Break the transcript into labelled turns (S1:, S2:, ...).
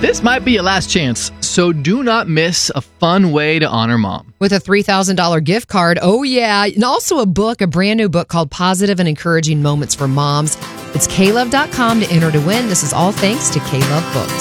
S1: This might be your last chance, so do not miss a fun way to honor mom.
S2: With a $3,000 gift card, oh yeah, and also a brand new book called Positive and Encouraging Moments for Moms. It's klove.com to enter to win. This is all thanks to K-Love Books.